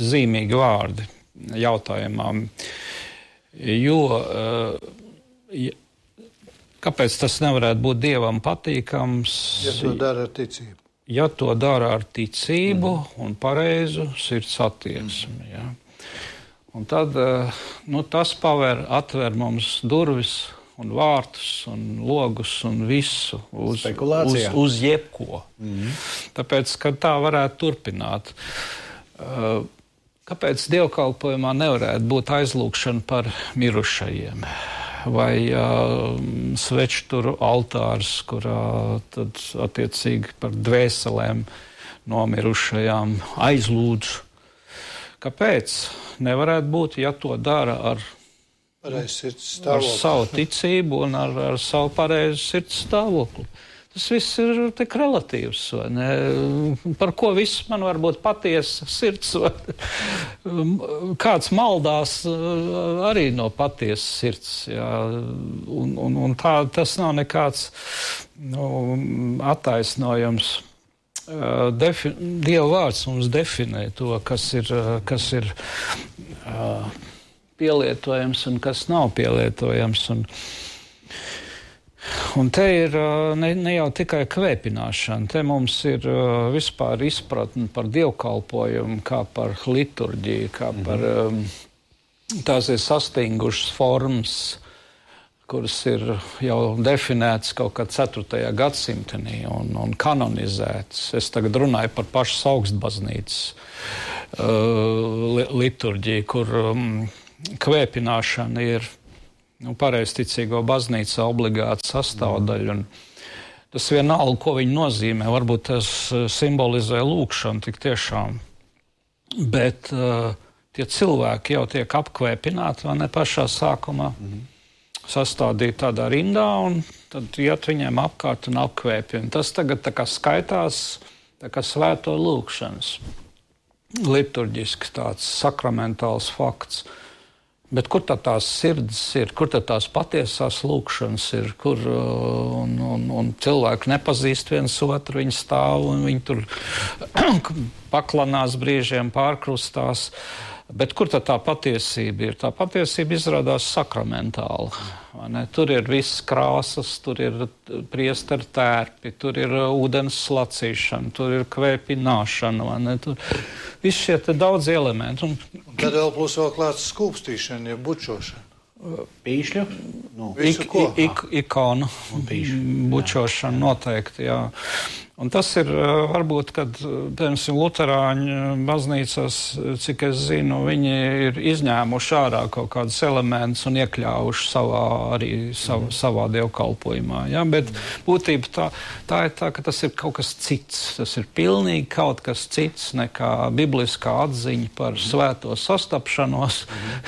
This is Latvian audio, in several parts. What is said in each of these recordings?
ļoti zīmīgi vārdi jautājumam, jo kāpēc tas nevarētu būt Dievam patīkams? Ja to dara ar ticību. Ja to dara ar ticību un pareizu sirds attieksmi. Ja. Un tad tas atver mums durvis un vārtus un logus un visu uz jebko. Tāpēc, ka tā varētu turpināt. Kāpēc dievkalpojumā nevarētu būt aizlūgšana par mirušajiem? Vai sveču tur altārs, kurā tad attiecīgi par dvēselēm nomirušajām aizlūdz. Kāpēc nevarētu būt, ja to dara ar savu ticību un ar savu pareizu sirds stāvokli? Tas viss ir tik relatīvs, vai ne? Par ko viss man var būt patiesa sirds, vai kāds maldās arī no patiesas sirds, jā. Un tas nav nekāds attaisnojums. Dieva vārds mums definē to, kas ir pielietojams un kas nav pielietojams. Un te ir ne jau tikai kvēpināšana, te mums ir vispār izpratne par dievkalpojumu, kā par liturģiju, kā par tās ir sastingušas formas, kuras ir jau definētas kaut kā 4. gadsimtenī un kanonizētas. Es tagad runāju par pašas augstbaznīcas liturģiju, kur kvēpināšana ir pareizticīgo baznīca obligāta sastāvdaļa. Tas vienalga, ko viņi nozīmē. Varbūt tas simbolizē lūgšanu tik tiešām. Bet tie cilvēki jau tiek apkvēpināti, vai ne pašā sākumā. Sastādīt tādā rindā un tad iet viņiem apkārt un apkvēpj. Tas tagad tā kā skaitās tā kā svēto lūgšanas. Liturģisks tāds sakramentāls fakts. Bet kur tā tās sirds ir, kur tā tās patiesās lūgšanas ir, kur un cilvēki nepazīst viens otru, viņi stāv un viņi tur paklanās brīžiem, pārkrustās. Bet kur tā patiesība ir? Tā patiesība izrādās sakramentāla. Tur ir viss krāsas, tur ir priesteri tērpi, tur ir ūdens slacīšana, tur ir kvēpināšana. Tur viss šie daudz elementi. Tad vēl plus vēl klāts skūpstīšana, ja bučošana. Pīšļu? Ikonu bučošana noteikti, jā. Un tas ir varbūt, kad, piemēram, luterāņu baznīcās, cik es zinu, viņi ir izņēmuši ārā kaut kādus elementus un iekļāvuši savā dievkalpojumā. Ja? Bet būtība tā ir tā, ka tas ir kaut kas cits. Tas ir pilnīgi kaut kas cits nekā bibliskā atziņa par svēto sastapšanos.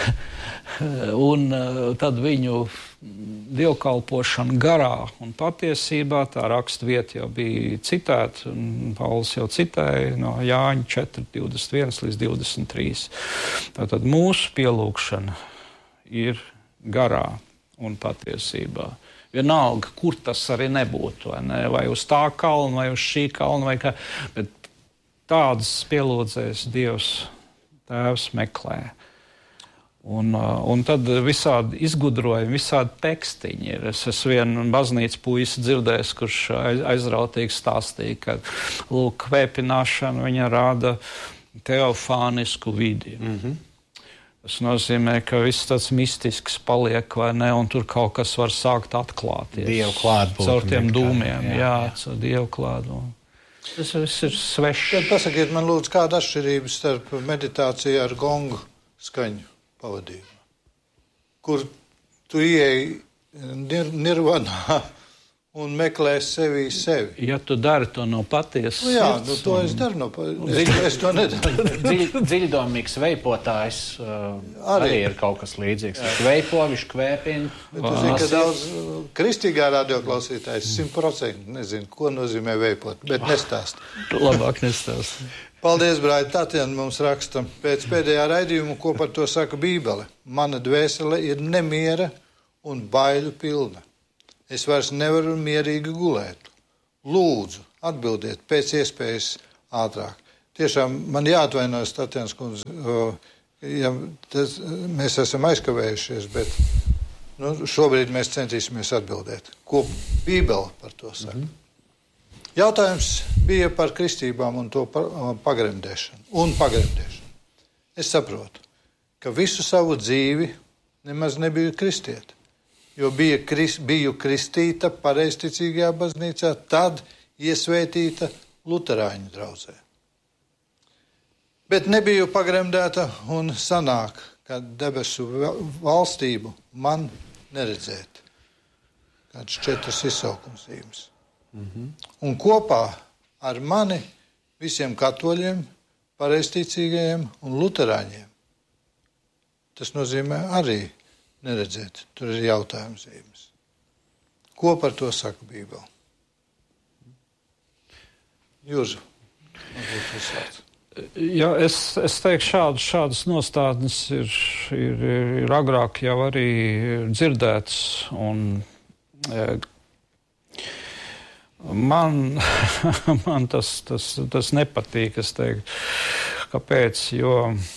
Un tad viņu dievkalpošana garā un patiesībā, tā rakstvieta jau bija citēta, un Pauls jau citēja no Jāņa 4:21 līdz 23. Tātad mūsu pielūgšana ir garā un patiesībā. Vienalga, kur tas arī nebūtu, vai uz tā kalna, vai uz šī kalna, vai kā, bet tādas pielūdzēs Dievs Tēvs meklē. Un tad visādi izgudrojumi, visādi tekstiņi ir. Es esmu vienu baznīcas puisi dzirdējis, kurš aizrautīgi stāstīja, ka lūk, kvēpināšana viņa rāda teofānisku vidi. Tas nozīmē, ka viss tāds mistisks paliek, vai ne, un tur kaut kas var sākt atklāties. Dievu klātbūtni. Caur tiem dūmiem, jā, caur Dievu klātbūtni. Tas viss ir svešs. Tad pasakiet man lūdzu, kāda atšķirība starp meditāciju ar gongu skaņu pavadību, kur tu ieeji nirvanā un meklē sevi. Ja tu dari to no patiesas sirds. Jā, to es daru no patiesas. Es to nedaru. Dziļdomīgs veipotājs arī ir kaut kas līdzīgs. Viņš veipo, viņš kvēpina. Bet tu zini, ka daudz kristīgā radioklausītājs 100% nezinu, ko nozīmē veipot, bet nestāst. Labāk nestāst. Paldies, brāļi. Tatjana mums raksta pēc pēdējā raidījuma, ko par to saka Bībele. Mana dvēsele ir nemiera un baiļu pilna. Es vairs nevaru mierīgi gulēt. Lūdzu, atbildiet pēc iespējas ātrāk. tiešām man jāatvainojas, Tatjana kundze, ja mēs esam aizkavējušies, bet šobrīd mēs centīsimies atbildēt. Ko Bībele par to saka? Jautājums bija par kristībām un to pagremdēšanu. Es saprotu, ka visu savu dzīvi nemaz nebiju kristieti, jo biju kristīta pareizticīgajā baznīcā, tad iesvētīta luterāņu draudzē. Bet nebiju pagremdēta un sanāk, ka debesu valstību man neredzēt. Kāds 4 izsaukums. Un kopā ar mani visiem katoļiem, pareizticīgajiem un luterāņiem. Tas nozīmē arī neredzēt. Tur ir jautājums zīmes. Ko par to saka Bībele? Jūzu, varbūt uzsāc. Jā, es teikšu, šādas nostādnes ir agrāk jau arī dzirdētas. Un, man tas nepatīk, es teiktu. Kāpēc? Jo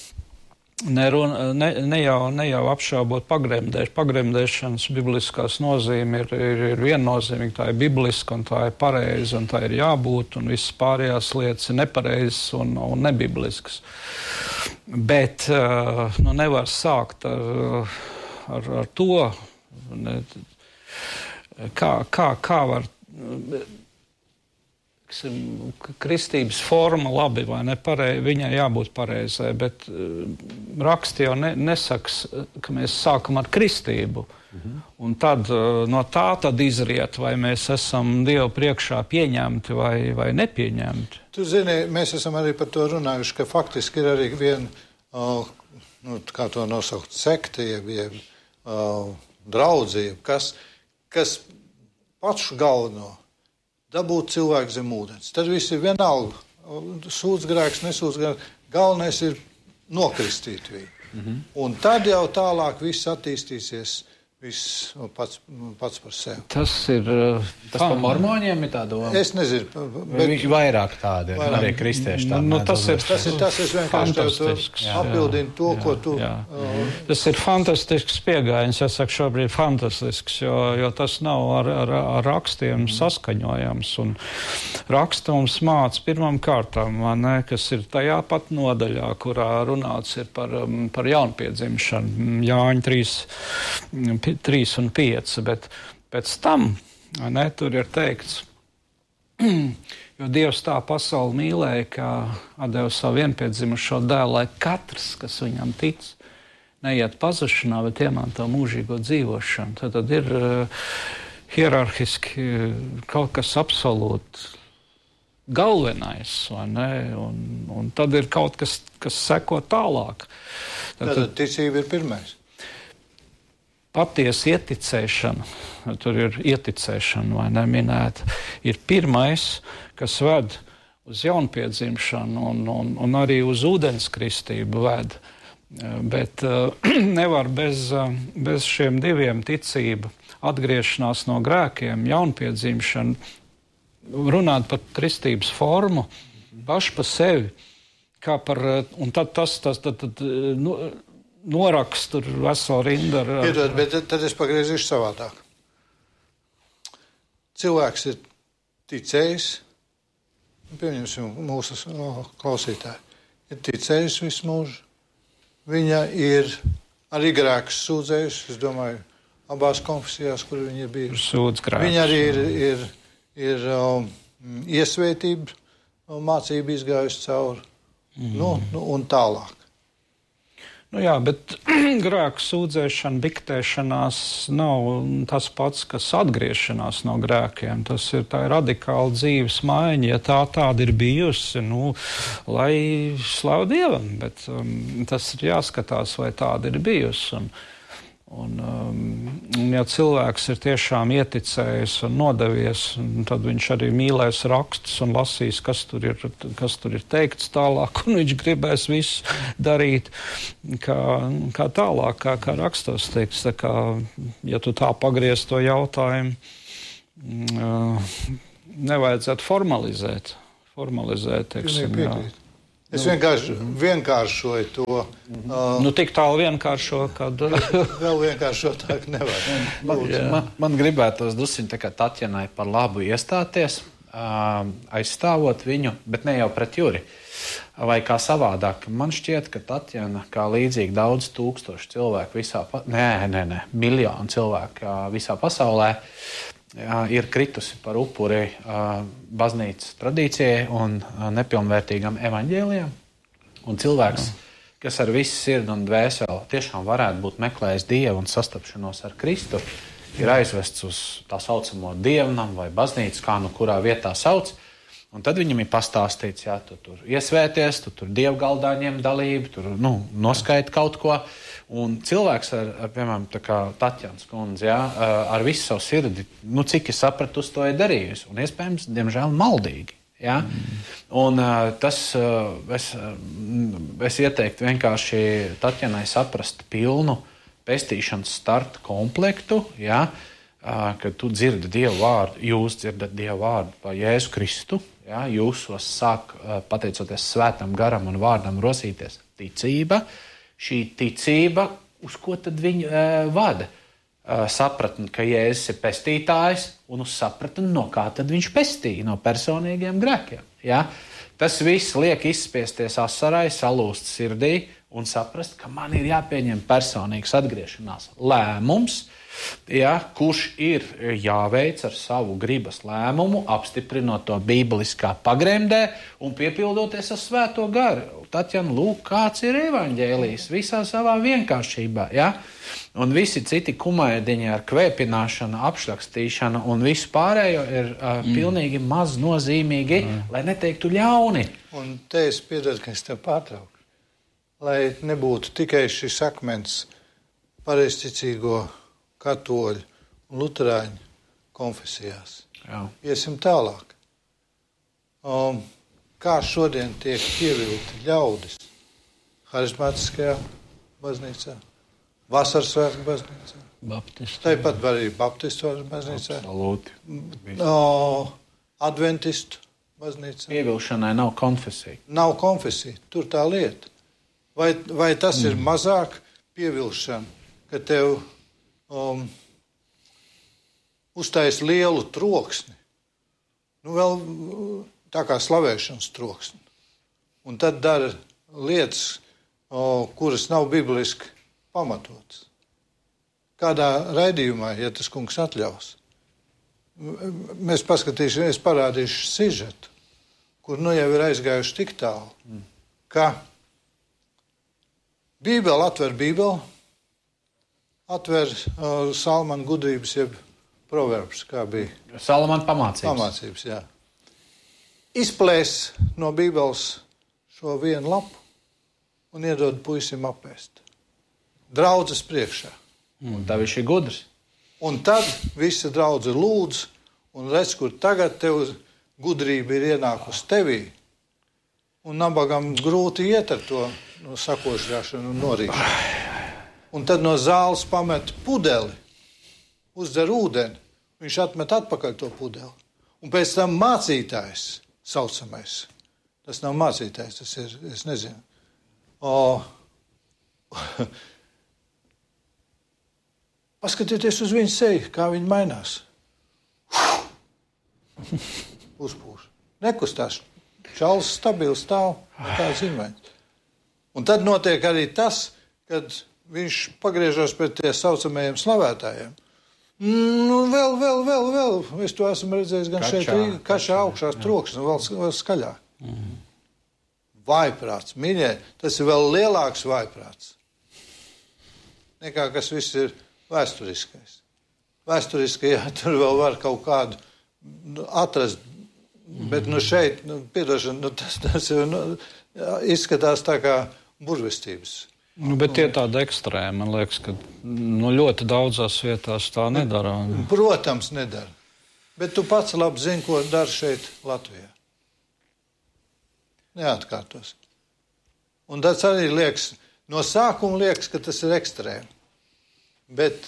ne jau apšaubot pagremdēšanas bibliskās nozīme ir viennozīmīga, tā ir bibliska un tā ir pareiza un tā ir jābūt, un visas pārējās lietas ir nepareizas un nebibliskas. Bet nevar sākt ar to, kā var kristības forma labi vai nepareizi, viņai jābūt pareizai, bet raksti jau nesaks, ka mēs sākam ar kristību. Un tad no tā tad izriet, vai mēs esam Dievu priekšā pieņemti vai nepieņemti. Tu zini, mēs esam arī par to runājuši, ka faktiski ir arī viena, kā to nosaukt, sekta, jeb draudzība, kas pašu galveno dabūt cilvēku zem ūdens. Tad viss ir vienalga. Sūdz grēks, nesūdz grēks. Galvenais ir nokristīt viņu. Un tad jau tālāk viss attīstīsies, viss pats par sevi. Tas par mormoņiem ir tā doma? Es nezinu. Bet viņš vairāk tādi ir, arī kristieši tādi. Tas ir vienkārši apbildina to, ko tu... Tas ir fantastisks pieejams, es saku šobrīd fantastisks, jo tas nav ar rakstiem saskaņojams. Un raksta mums māca pirmām kārtām, kas ir tajā pat nodaļā, kurā runāts ir par jaunpiedzimšanu. Jāņa 3 un 5, bet pēc tam tur ir teikts, jo Dievs tā pasauli mīlēja, ka atdeva savu vienpiedzimušo dēlu, lai katrs, kas viņam tic, neiet pazušanā, bet iemanto mūžīgo dzīvošanu. Tad ir hierarhiski kaut kas absolūti galvenais, vai ne? Un tad ir kaut kas seko tālāk. Tad ticība ir pirmais. Patiesa ieticēšana, tur ir ieticēšana, vai neminēta, ir pirmais, kas ved uz jaunpiedzimšanu un arī uz ūdenskristību ved. Bet nevar bez šiem diviem ticība, atgriešanās no grēkiem, jaunpiedzimšana, runāt par kristības formu paši pa sevi, kā par, un tad tas norakst tur veselu rindu ar... Piedod, bet tad es pagriezīšu savādāk. Cilvēks ir ticējis, pieņemsim mūsu klausītāji, ir ticējis visu mūžu. Viņa ir arī grēks sūdzējusi, es domāju, abās konfesijās, kur viņa ir bijusi. Sūdz grēks. Viņa arī ir iesvētība mācība izgājusi cauri. Un tālāk. Jā, bet grēku sūdzēšana, diktēšanās nav tas pats, kas atgriešanās no grēkiem. Tā ir radikāla dzīves maiņa. Ja tāda ir bijusi, lai slavu Dievam, bet tas ir jāskatās, vai tāda ir bijusi. Un ja cilvēks ir tiešām ieticējis un nodevies, tad viņš arī mīlēs rakstus un lasīs, kas tur ir teikts tālāk, un viņš gribēs visu darīt kā tālāk, kā rakstos teikts. Tā kā, ja tu tā pagriez to jautājumu, nevajadzētu formalizēt, teiksim, jā. Es vienkāršoju to. Tik tālu vienkāršo, kad... Vēl vienkāršotāk nevar. Man gribētos dusiņ tā kā Tatjanai par labu iestāties, aizstāvot viņu, bet ne jau pret Juri. Vai kā savādāk. Man šķiet, ka Tatjana, kā līdzīgi daudz tūkstoši cilvēku visā... miljonu cilvēku visā pasaulē, ir kritusi par upuri baznīcas tradīcijai un nepilnvērtīgam evaņģēlijam. Un cilvēks, kas ar visu sirdi un dvēseli tiešām varētu būt meklējis Dievu un sastapšanos ar Kristu, ir aizvests uz tā saucamo dievnam vai baznīcu, kā nu kurā vietā sauc. Un tad viņam ir pastāstīts, tu tur iesvēties, tu tur dievgaldā ņem dalību, tur noskaiti kaut ko. Un cilvēks piemēram, tā kā Tatjanas kundze, ar visu savu sirdi, cik es sapratu, to ir darījusi. Un iespējams, diemžēl, maldīgi. Ja? Un tas, es ieteiktu vienkārši Tatjanai saprast pilnu pestīšanas starta komplektu, kad tu dzirdi Dievu vārdu, jūs dzirdat Dievu vārdu par Jēzu Kristu, jūsos sāk, pateicoties svētam garam un vārdam, rosīties ticība. Šī ticība, uz ko tad viņu vada? Sapratni, ka Jēzus ir pestītājs, un uz sapratni, no kā tad viņš pestīja, no personīgiem grēkiem. Ja? Tas viss liek izspiesties asarai, salūst sirdī un saprast, ka man ir jāpieņem personīgs atgriešanās lēmums, kurš ir jāveic ar savu gribas lēmumu, apstiprinot to bībeliskā pagremdē un piepildoties ar svēto garu. Tatjana, lūk, kāds ir evaņģēlijs visā savā vienkāršībā. Ja? Un visi citi kumaidiņi ar kvēpināšanu, apšlakstīšanu un visu pārējo ir pilnīgi maz nozīmīgi, lai neteiktu ļauni. Un te es piedodu, ka es tev pārtrauku. Lai nebūtu tikai šis akmens pareizticīgo katoļu un luterāņu konfesijās. Iesim tālāk. Kā šodien tiek pievilti ļaudis harizmātiskajā baznīcā, vasarsvētku baznīcā, tāpat arī baptistu baznīcā, adventistu baznīcā. Pievilšanai nav konfesija. Nav konfesija, tur tā lieta. Vai tas ir mazāk pievilšana, ka tev uztais lielu troksni, vēl tā kā slavēšanas troksni, un tad dara lietas, kuras nav bibliski pamatotas. Kādā raidījumā, ja tas kungs atļaus, mēs paskatīsimies, es parādīšu sižetu, kur jau ir aizgājuši tik tālu, ka Bībeli atver Bībeli, atver Salmana gudrības, jeb proverbs, kā bija. Salmana pamācības. Pamācības, jā. Izplēs no Bībeles šo vienu lapu un iedod puisim apēst. Draudzes priekšā. Un tā viņš ir gudrs. Un tad visa draudze lūdz, un redz, kur tagad tev gudrība ir ienākusi tevī. Un nabagam grūti iet ar to sakošļāšanu un norīšanu. Un tad no zāles pamet pudeli, uzdzer ūdeni, viņš atmet atpakaļ to pudeli. Un pēc tam mācītājs saucamais. Tas nav mācītājs, tas ir, es nezinu. Paskatieties uz viņu seju, kā viņi mainās. Uzpūš. Nekustās. Čalis stabils stāv, tā zīmēs. Un tad notiek arī tas, kad viņš pagriežas pret tie saucamajiem slavētājiem. Vēl. Es to esmu redzējis gan šeit, kašā augšās troksni, vēl skaļāk. Vājprāts, mīļie, tas ir vēl lielāks vājprāts. Nekā kas viss ir vēsturiskais. Vēsturiskajā tur vēl var kaut kādu atrast, bet šeit, piedošana, tas izskatās tā kā burvestības. Bet tie tādi ekstrēmi, man liekas, ka ļoti daudzās vietās tā nedara. Protams, nedara. Bet tu pats labi zini, ko dara šeit Latvijā. Neatkārtos. Un tas arī liekas, no sākuma liekas, ka tas ir ekstrēmi. Bet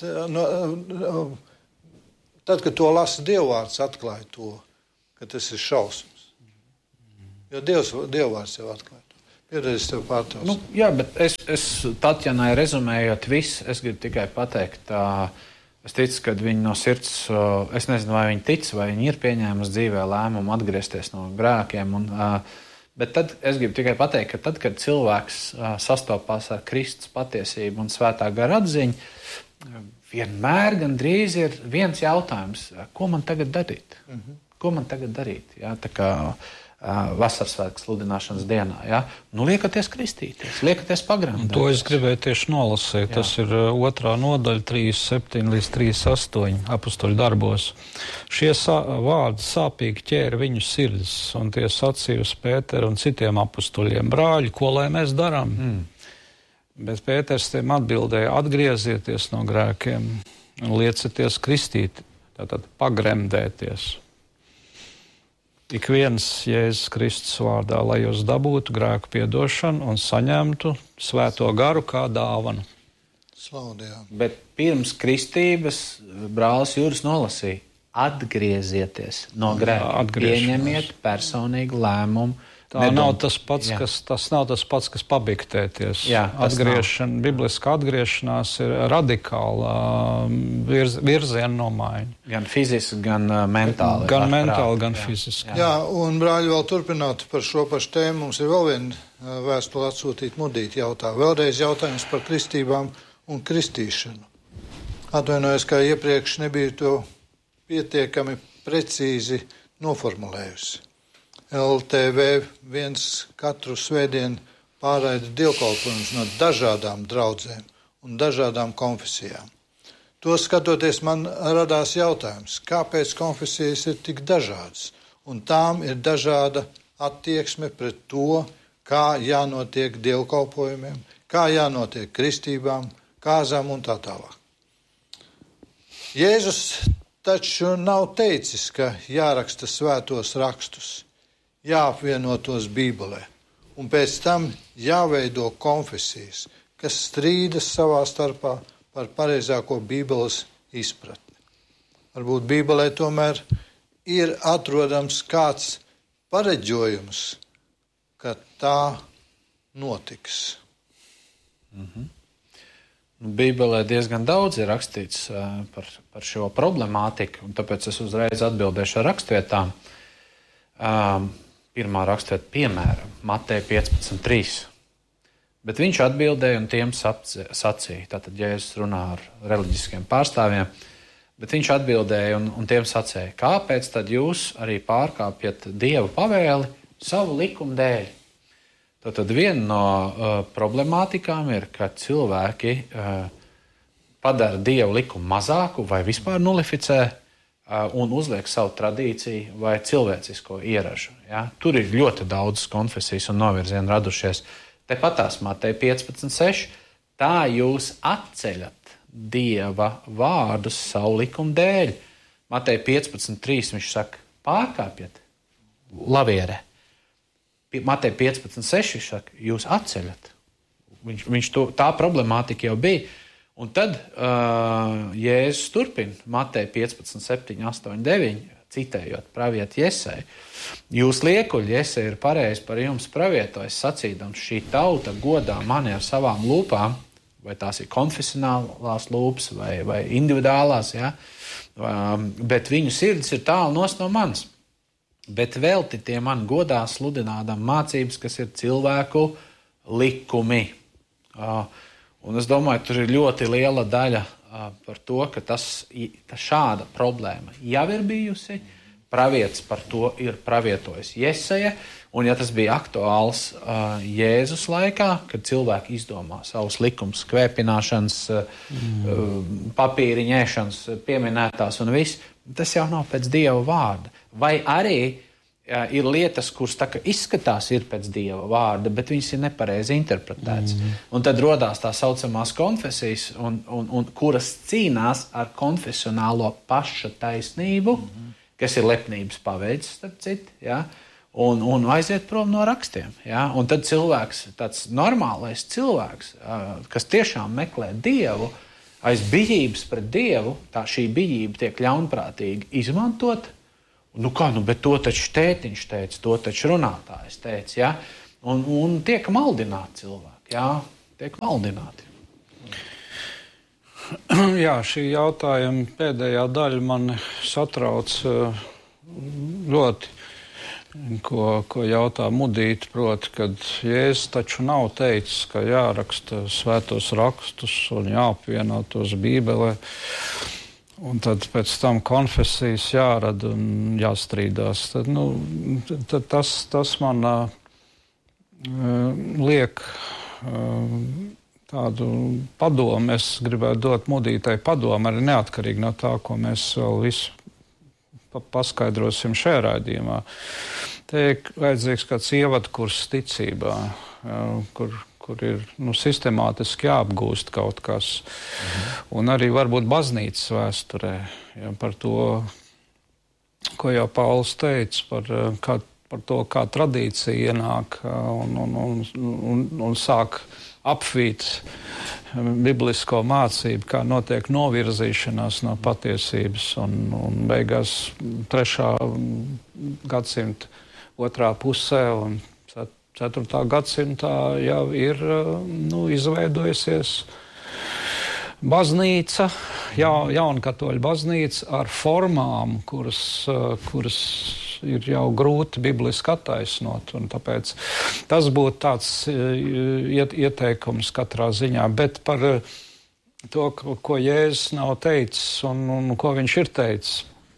tad, kad to lasa Dievvārds, atklāja to, ka tas ir šausmas. Jo Dievvārds jau atklāja to. Pieredzi tev pārtrauc. Jā, bet es Tatjanai rezumējot visu, es gribu tikai pateikt, es ticu, ka viņi no sirds, es nezinu, vai viņi tic, vai viņi ir pieņēmusi dzīvē lēmumu atgriezties no grēkiem. Bet tad es gribu tikai pateikt, ka tad, kad cilvēks sastopās ar Kristus patiesību un svētā gara atziņu, vienmēr gandrīz ir viens jautājums, ko man tagad darīt? Ko man tagad darīt? Jā, tā kā Vasarsvētku sludināšanas dienā. Ja? Liekaties kristīties, liekaties pagrāmdēties. To es gribēju tieši nolasīt. Tas ir 2. nodaļa 3.7 līdz 3.8 apustuļu darbos. Šie vārdi sāpīgi ķēra viņu sirdis, un tie sacīja uz Pēteru un citiem apustuļiem: brāļi, ko lai mēs darām? Bet Pēters tiem atbildēja: atgriezieties no grēkiem un liecieties kristīt, tātad pagremdēties. Ik viens Jēzus Kristus vārdā, lai jūs dabūtu grēku piedošanu un saņemtu svēto garu kā dāvanu. Slavu Dievam. Bet pirms kristības brālis Juris nolasīja: atgriezieties no grēkiem, pieņemiet personīgu lēmumu. Tas nav tas pats, kas pabiktēties. Atgriešana, bibliska atgriešanās ir radikāla virziena nomaiņa. Gan fiziski, gan mentāli. Gan mentāli, gan fiziski. Jā, un brāļi vēl turpināt par šo pašu tēmu. Mums ir vēl viena vēstule atsūtīt mudīt jautā. Vēlreiz jautājums par kristībām un kristīšanu. Atvainojos, kā iepriekš nebija to pietiekami precīzi noformulējusi. LTV viens katru svētdienu pārraida dievkalpojumus no dažādām draudzēm un dažādām konfesijām. To skatoties, man radās jautājums, kāpēc konfesijas ir tik dažādas, un tām ir dažāda attieksme pret to, kā jānotiek dievkalpojumiem, kā jānotiek kristībām, kāzām un tā tālāk. Jēzus taču nav teicis, ka jāraksta svētos rakstus, jāapvienotos Bībelē, un pēc tam jāveido konfesijas, kas strīdas savā starpā par pareizāko Bībeles izpratni. Varbūt Bībelē tomēr ir atrodams kāds pareģojums, ka tā notiks. Bībelē diezgan daudz ir rakstīts par šo problemātiku, un tāpēc es uzreiz atbildēšu ar rakstvietām. Pirmā rakstvieta, piemēram, Mateja 15.3. Bet viņš atbildēja un tiem sacīja. Tātad Jēzus runā ar reliģiskiem pārstāvjiem, bet viņš atbildēja un tiem sacīja: kāpēc tad jūs arī pārkāpjat Dieva pavēli savu likumu dēļ? Tātad viena no problemātikām ir, ka cilvēki padara Dieva likumu mazāku vai vispār nulificē un uzliek savu tradīciju vai cilvēcisko ieražu. Ja? Tur ir ļoti daudz konfesijas un novirzienu radušies. Tepatās Mateja 15.6. Tā jūs atceļat Dieva vārdus savu likumu dēļ. Mateja 15.3. viņš saka: pārkāpjiet, lavierē. Mateja 15.6. viņš saka: jūs atceļat. Tā problemātika jau bija. Un tad Jēzus turpina Mateja 15.7, 8, 9, citējot pravieti Jesaiju: jūs liekuļi, Jesaja ir pareizi par jums pravietojis, sacīdams, šī tauta godā mani ar savām lūpām, vai tās ir konfesionālās lūpas vai individuālās, ja? Bet viņu sirds ir tālu no manis. Bet velti tie man godā sludinādam mācības, kas ir cilvēku likumi. Un es domāju, tur ir ļoti liela daļa par to, ka šāda problēma jau ir bijusi. Pravietis par to ir pravietojis Jesaja, un ja tas bija aktuāls Jēzus laikā, kad cilvēki izdomā savus likumus, kvēpināšanas, papīriņēšanas, pieminētās un viss, tas jau nav pēc Dieva vārda. Vai arī ir lietas, kuras tā kā izskatās ir pēc Dieva vārda, bet viņas ir nepareizi interpretētas. Un tad rodās tā saucamās konfesijas, un kuras cīnās ar konfesionālo paša taisnību, kas ir lepnības paveids, starp citu, ja? Un aiziet prom no rakstiem. Ja? Un tad cilvēks, tāds normālais cilvēks, kas tiešām meklē Dievu, aiz bijības pret Dievu, šī bijība tiek ļaunprātīgi izmantot. Bet to taču tētiņš teica, to taču runātājs teica. Ja? Un tiek maldināti cilvēki, jā, tiek maldināti. Jā, šī jautājuma pēdējā daļa man satrauc ļoti, ko jautā Mudīte, proti, kad Jēzus taču nav teicis, ka jāraksta svētos rakstus un jāapvieno tos Bībelē, un tad pēc tam konfesijas jārada un jāstrīdās. Tad tas man liek tādu padomu. Es gribētu dot Mudītei padomu, arī neatkarīgi no tā, ko mēs vēl visu paskaidrosim šajā raidījumā. Te ir vajadzīgs kāds ievadkurs ticībā, kur ir sistemātiski jāapgūst kaut kas. Un arī varbūt baznīcas vēsturē, par to, ko jau Pauls teica, par to, kā tradīcija ienāk un sāk apvīt biblisko mācību, kā notiek novirzīšanās no patiesības, un beigās 3. gadsimta 2. pusē un 4. gadsimtā jau ir izveidojusies baznīca, jaunkatoļu baznīca ar formām, kuras ir jau grūti bibliski attaisnot, un tāpēc tas būtu tāds ieteikums katrā ziņā. Bet par to, ko Jēzus nav teicis un ko viņš ir teicis.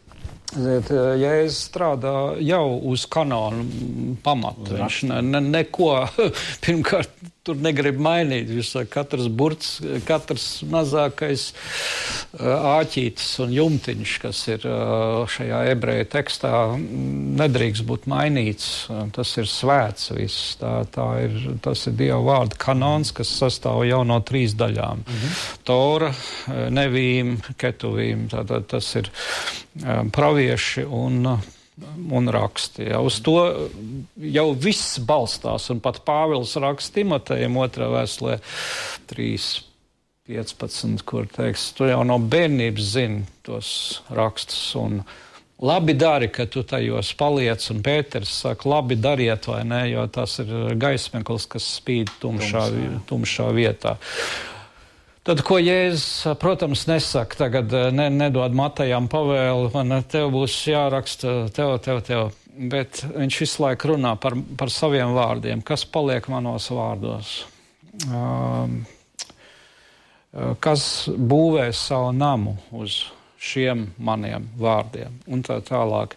Jēzus strādā jau uz kanonu pamatu. Viņš neko pirmkārt tur negrib mainīt. Katrs burts, katrs mazākais āķītis un jumtiņš, kas ir šajā ebreju tekstā, nedrīkst būt mainīts. Tas ir svēts viss. Tas ir Dieva vārda kanons, kas sastāv jau no 3 daļām. Tora, nevīm, ketuvīm. Tātad tas ir pravieši un raksti. Ja. Uz to jau viss balstās, un pat Pāvils raksta Timotejam 2. vēstulē 3.15, kur teiks, tu jau no bērnības zini tos rakstus, un labi dari, ka tu tajos paliec, un Pēters saka, labi dariet vai ne, jo tas ir gaismeklis, kas spīd tumšā vietā. Tad, ko Jēzus, protams, nesaka, tagad nedod Matejam pavēli, man tev būs jāraksta, tev. Bet viņš visu laiku runā par saviem vārdiem. Kas paliek manos vārdos? Kas būvē savu namu uz šiem maniem vārdiem? Un tā tālāk.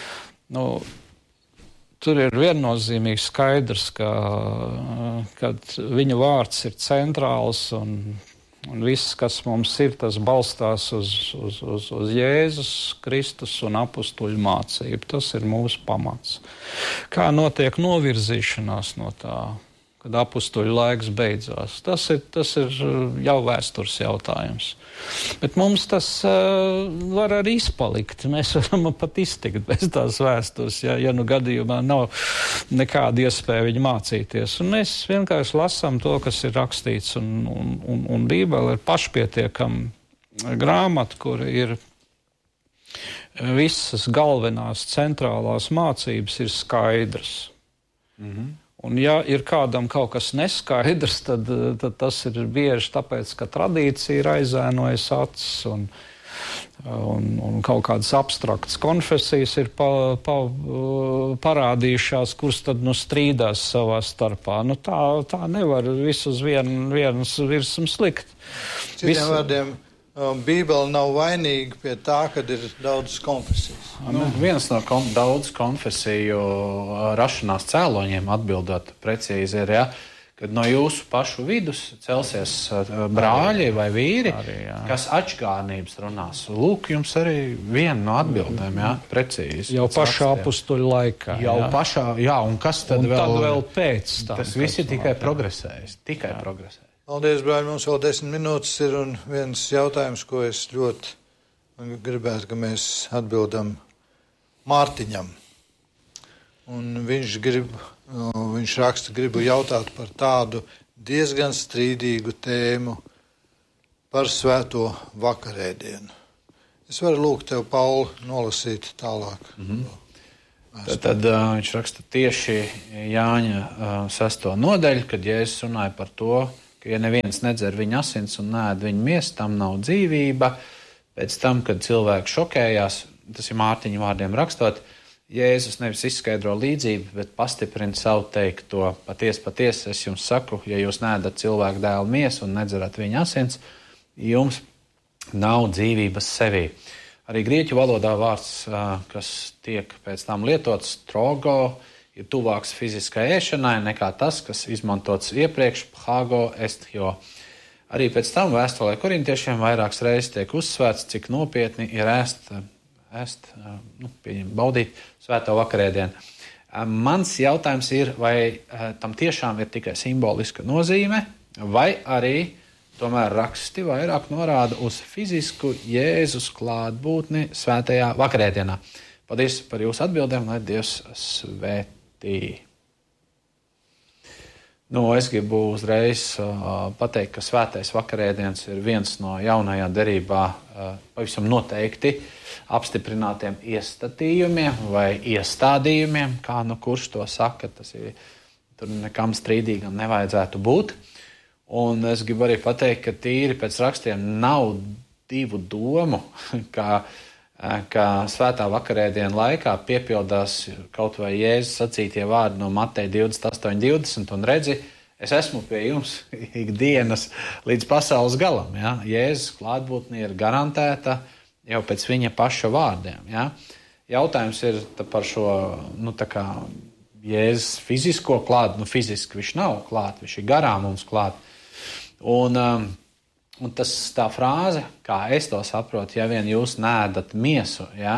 Tur ir viennozīmīgi skaidrs, kad viņa vārds ir centrāls un viss, kas mums ir, tas balstās uz Jēzus Kristus un apustuļu mācību. Tas ir mūsu pamats. Kā notiek novirzīšanās no tā, kad apustuļu laiks beidzās? Tas ir jau vēstures jautājums. Bet mums tas var arī izpalikt. Mēs varam pat iztikt bez tās vēstures, ja gadījumā nav nekāda iespēja viņu mācīties. Un mēs vienkārši lasām to, kas ir rakstīts, un Bībele ir pašpietiekama grāmata, kur ir visas galvenās centrālās mācības ir skaidras. Un ja ir kādam kaut kas neskaidrs, tad tas ir bieži tāpēc, ka tradīcija ir aizēnojas acis un kaut kādas abstraktas konfesijas ir parādījušās, kuras tad strīdās savā starpā. Tā nevar visu uz vienas virsmas likt. Citiem vārdiem, Bībele nav vainīga pie tā, kad ir daudz konfesijas. Viens no daudz konfesiju rašanās cēloņiem, atbildot precīzi, ir, kad no jūsu pašu vidus celsies brāļi vai vīri, kas atšķirības runās. Lūk, jums arī viena no atbildēm, precīzi. Jau pašā apustuļu laikā. Un kas tad vēl pēc tam? Tas viss ir tikai progresējis. Paldies, brāļi, mums vēl 10 minūtes ir, un viens jautājums, ko es ļoti gribētu, ka mēs atbildam Mārtiņam. Un viņš raksta, gribu jautāt par tādu diezgan strīdīgu tēmu par svēto vakarēdienu. Es varu lūgt tev, Pauli, nolasīt tālāk. Tad viņš raksta tieši Jāņa 6. nodaļu, kad Jēzus runāja par to, ka ja neviens nedzer viņa asins un neēd viņa miesu, tam nav dzīvība. Pēc tam, kad cilvēki šokējās, tas ir Mārtiņa vārdiem rakstot, Jēzus nevis izskaidro līdzību, bet pastiprina savu teikto. Patiesi, es jums saku, ja jūs neēdat cilvēku dēla miesu un nedzerat viņa asins, jums nav dzīvības sevī. Arī grieķu valodā vārds, kas tiek pēc tam lietots, trogo, ir tuvāks fiziskai ēšanai nekā tas, kas izmantots iepriekš, phago, estjo. Arī pēc tam vēstulē korintiešiem vairākas reizes tiek uzsvērts, cik nopietni ir baudīt svēto vakarēdienu. Mans jautājums ir, vai tam tiešām ir tikai simboliska nozīme, vai arī tomēr raksti vairāk norāda uz fizisku Jēzus klātbūtni svētajā vakarēdienā. Paldies par jūsu atbildēm, lai Dievs svētī. Es gribu uzreiz pateikt, ka svētais vakarēdiens ir viens no jaunajā derībā pavisam noteikti apstiprinātiem iestatījumiem vai iestādījumiem, kā kurš to saka, tas ir, tur nekam strīdīgam nevajadzētu būt. Un es gribu arī pateikt, ka tīri pēc rakstiem nav divu domu, ka svētā vakarēdiena laikā piepildās kaut vai Jēzus sacītie vārdi no Mateja 28:20 un redzi, es esmu pie jums ikdienas līdz pasaules galam. Ja? Jēzus klātbūtne ir garantēta jau pēc viņa paša vārdiem. Ja? Jautājums ir par šo, Jēzus fizisko klāt, fiziski viņš nav klāt, viņš ir garām mums klāt. Un tā frāze, kā es to saprotu, ja vien jūs neēdat miesu, ja,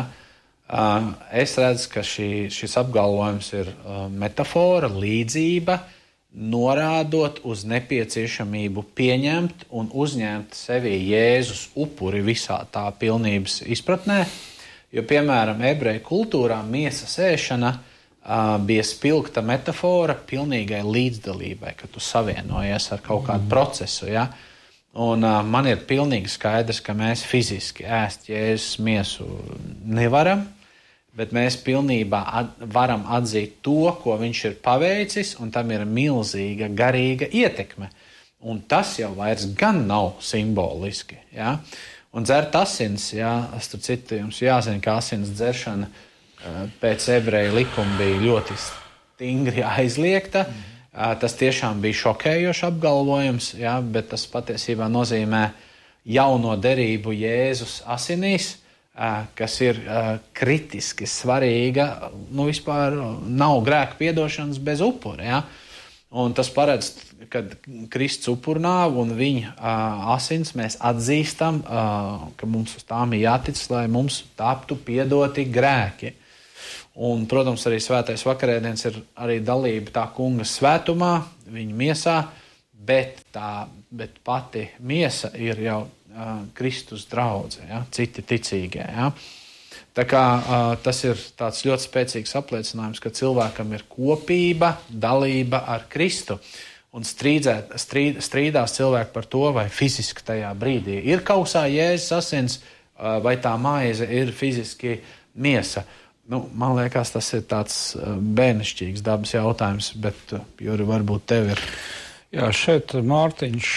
es redzu, ka šis apgalvojums ir metafora, līdzība, norādot uz nepieciešamību pieņemt un uzņemt sevi Jēzus upuri visā tā pilnības izpratnē. Jo, piemēram, ebreju kultūrā miesas ēšana bija spilgta metafora pilnīgai līdzdalībai, kad tu savienojies ar kaut kādu procesu. Ja? Un man ir pilnīgi skaidrs, ka mēs fiziski ēst Jēzus miesu nevaram, bet mēs pilnībā varam atzīt to, ko viņš ir paveicis, un tam ir milzīga garīga ietekme. Un tas jau vairs gan nav simboliski. Ja? Un dzert asins, ja, starp citu jums jāzina, ka asins dzeršana pēc ebreju likuma bija ļoti stingri aizliegta. Tas tiešām bija šokējošs apgalvojums, ja, bet tas patiesībā nozīmē jauno derību Jēzus asinīs, kas ir kritiski svarīga. Vispār nav grēka piedošanas bez upura. Ja. Un tas paredz, kad Kristus upurnāvu un viņa asins mēs atzīstam, ka mums uz tām ir jātic, lai mums taptu piedoti grēki. Un, protams, arī svētais vakarēdiens ir arī dalība tā kunga svētumā, viņa miesā, bet pati miesa ir jau Kristus draudze, ja, citi ticīgie. Ja. Tā kā tas ir tāds ļoti spēcīgs apliecinājums, ka cilvēkam ir kopība, dalība ar Kristu. Un strīdās cilvēki par to, vai fiziski tajā brīdī ir kausā Jēzus asins, vai tā maize ir fiziski miesa. Man liekas, tas ir tāds bērnišķīgs dabas jautājums, bet Juri, varbūt tev ir. Jā, šeit Mārtiņš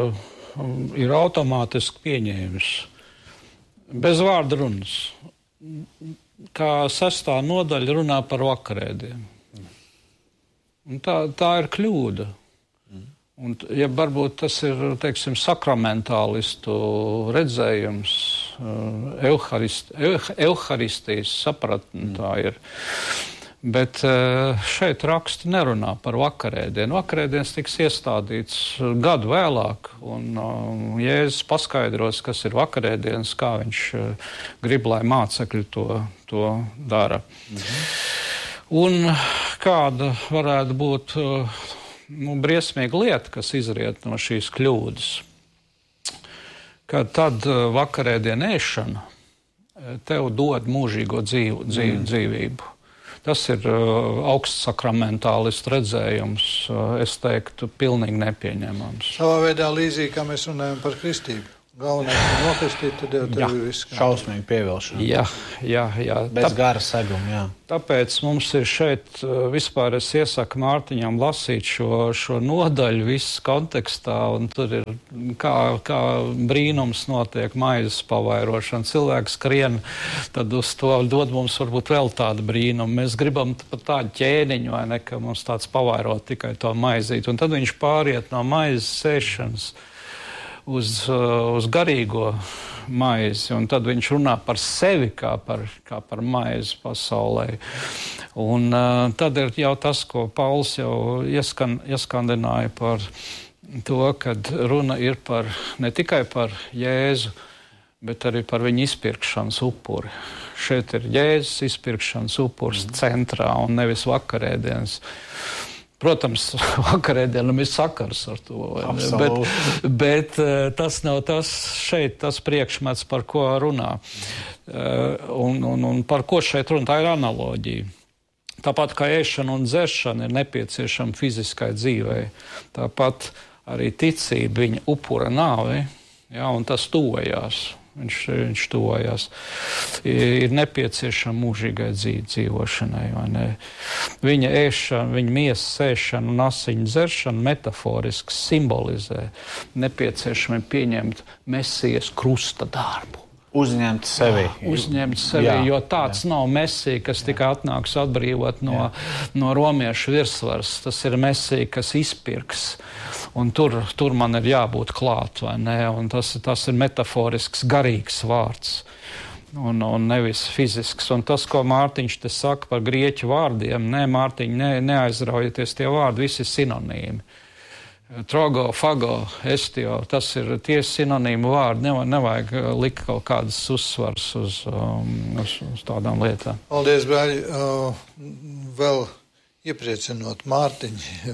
ir automātiski pieņēmis. Bez vārda runas. Kā 6. nodaļa runā par vakarēdienu. Un tā ir kļūda. Un, ja varbūt tas ir, teiksim, sakramentālistu redzējums, euharistijas sapratne tā ir. Bet šeit raksti nerunā par vakarēdienu. Vakarēdienas tiks iestādīts gadu vēlāk, un Jēzus paskaidros, kas ir vakarēdienas, kā viņš grib, lai mācekļi to dara. Un kāda varētu būt briesmīga lieta, kas izriet no šīs kļūdas, ka tad vakarēdiena ēšana tev dod mūžīgo dzīvību. Tas ir augsts sakramentālistu redzējums, es teiktu, pilnīgi nepieņemams. Savā veidā līdzīgi, kā mēs runājam par kristību. Galvenais ir nokristīt, tad jau tev ir viss. Šausmīgi pievilšana. Jā. Bez gara seguma, jā. Tāpēc mums ir šeit vispār es iesaku Mārtiņam lasīt šo nodaļu viss kontekstā, un tur ir kā brīnums notiek maizes pavairošana. Cilvēks skrien, tad uz to dod mums varbūt vēl tādu brīnumu. Mēs gribam pat tādu ķēniņu, vai ne, ka mums tāds pavairot tikai to maizīt. Un tad viņš pāriet no maizes sēšanas uz garīgo maizi, un tad viņš runā par sevi kā par maizi pasaulē. Un tad ir jau tas, ko Pauls jau ieskandināja par to, kad runa ir ne tikai par Jēzu, bet arī par viņa izpirkšanas upuri. Šeit ir Jēzus izpirkšanas upuris centrā un nevis vakarēdienas. Protams, vakarēdienam ir sakars ar to, bet tas nav tas priekšmets, par ko runā. Un par ko šeit runā, tā ir analoģija. Tāpat kā ēšana un dzeršana ir nepieciešama fiziskai dzīvei, tāpat arī ticība viņa upura nāvi, un tas tuvojās. Viņš tuvojās. Ir nepieciešama mūžīgai dzīvošanai. Vai ne? Viņa ēšana, viņa miesas ēšana un asiņu dzeršana metaforiski simbolizē nepieciešami pieņemt Mesijas krusta darbu. Uzņemt sevi, jo tāds nav Mesija, kas tikai atnāks atbrīvot no romiešu virsvaras. Tas ir Mesija, kas izpirks. Un tur man ir jābūt klāt, vai ne? Un tas ir metaforisks, garīgs vārds. Un nevis fizisks. Un tas, ko Mārtiņš te saka par grieķu vārdiem, Mārtiņ, neaizraujieties, tie vārdi visi sinonīmi. Trogo, fago, estio, tas ir tie sinonīmu vārdi. Nevajag likt kaut kādas uzsvars uz tādām lietām. Paldies, brāļi. Vēl iepriecinot Mārtiņu,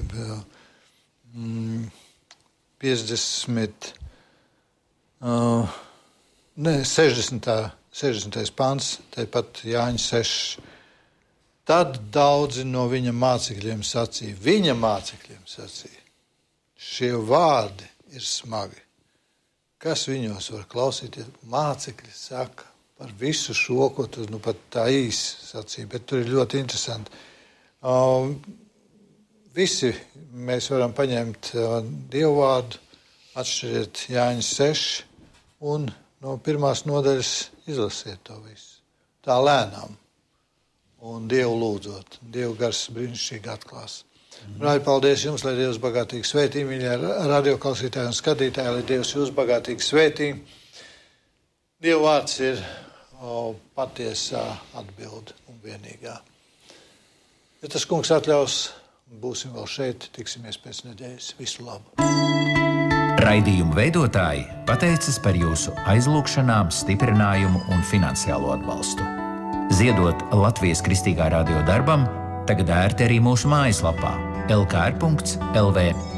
60. pants, tāpat Jāņa 6. Tad daudzi no viņa mācekļiem sacīja, šie vārdi ir smagi. Kas viņos var klausīties? Mācekļi saka par visu šo, ko tu pat tā īsi sacīja, bet tur ir ļoti interesanti. Visi mēs varam paņemt Dievu vārdu, atšķiriet Jāņa 6 un no pirmās nodaļas izlasiet to visu. Tā lēnām un Dievu lūdzot. Dievu gars brīnišķīgi atklās. Brāļi, paldies jums, lai Dievs bagātīgi svētī, mīļie radioklausītāji un skatītāji, lai Dievs jūs bagātīgi svētī. Dieva vārds ir patiesā atbilde un vienīgā. Ja tas kungs atļaus, būsim vēl šeit, tiksimies pēc nedēļas. Visu labu! Raidījumu veidotāji pateicas par jūsu aizlūgšanām, stiprinājumu un finansiālo atbalstu. Ziedot Latvijas Kristīgā radio darbam, tagad ērti arī mūsu mājaslapā lkr.lv.